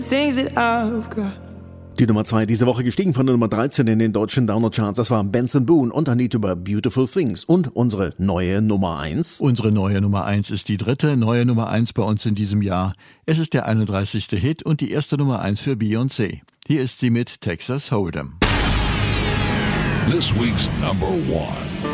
things that I've got. Die Nummer 2 diese Woche gestiegen von der Nummer 13 in den deutschen Download-Charts. Das war Benson Boone und Anita über Beautiful Things. Und unsere neue Nummer 1. Unsere neue Nummer 1 ist die dritte neue Nummer 1 bei uns in diesem Jahr. Es ist der 31. Hit und die erste Nummer 1 für Beyoncé. Hier ist sie mit Texas Hold'em. This week's number 1.